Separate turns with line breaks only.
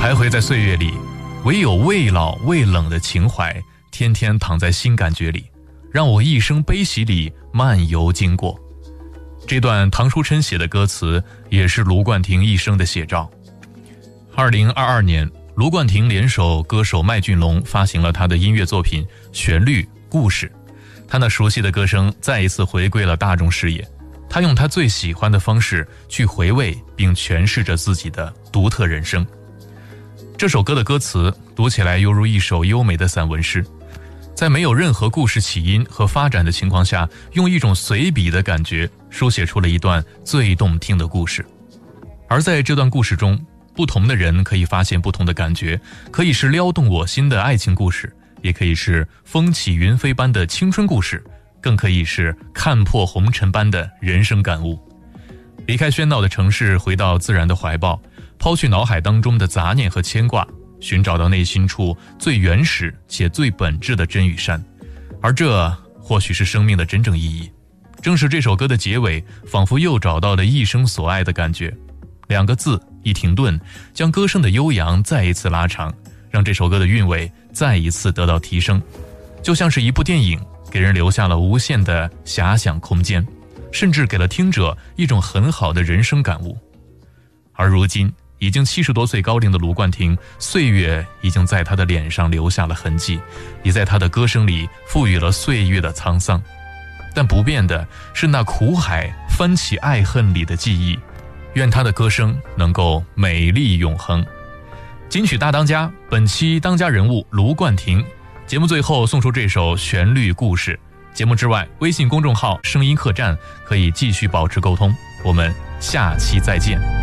徘徊在岁月里，唯有未老未冷的情怀，天天躺在新感觉里，让我一生悲喜里漫游经过。这段唐书琛写的歌词，也是卢冠廷一生的写照。2022年，卢冠廷联手歌手麦浚龙发行了他的音乐作品《旋律故事》，他那熟悉的歌声再一次回归了大众视野。他用他最喜欢的方式去回味并诠释着自己的独特人生。这首歌的歌词读起来犹如一首优美的散文诗，在没有任何故事起因和发展的情况下，用一种随笔的感觉书写出了一段最动听的故事。而在这段故事中，不同的人可以发现不同的感觉，可以是撩动我心的爱情故事，也可以是风起云飞般的青春故事，更可以是看破红尘般的人生感悟。离开喧闹的城市，回到自然的怀抱，抛去脑海当中的杂念和牵挂，寻找到内心处最原始且最本质的真与善。而这或许是生命的真正意义。正是这首歌的结尾，仿佛又找到了一生所爱的感觉。2个字，一停顿，将歌声的悠扬再一次拉长，让这首歌的韵味再一次得到提升。就像是一部电影，给人留下了无限的遐想空间，甚至给了听者一种很好的人生感悟。而如今已经70多岁高龄的卢冠廷，岁月已经在他的脸上留下了痕迹，也在他的歌声里赋予了岁月的沧桑。但不变的是那苦海翻起爱恨里的记忆，愿他的歌声能够美丽永恒。金曲大当家，本期当家人物卢冠廷。节目最后送出这首旋律故事。节目之外，微信公众号声音客栈可以继续保持沟通。我们下期再见。